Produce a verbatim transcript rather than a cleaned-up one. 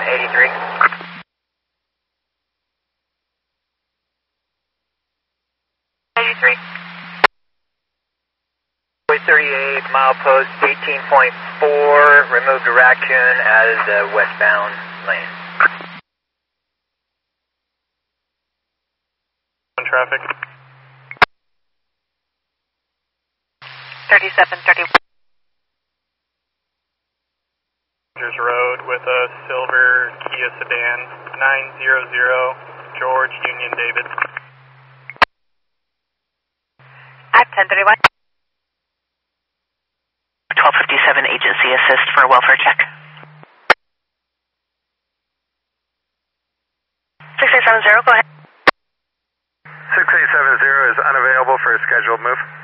eighty-three. eighty-three. thirty-eight, mile post eighteen point four, removed a raccoon as a westbound lane. On traffic. thirty-seven thirty-one. Rogers Road with a silver Kia sedan, nine hundred, George Union David. At ten thirty-one. twelve fifty-seven agency assist for a welfare check. six eight seven zero, go ahead. six eight seven zero is unavailable for a scheduled move.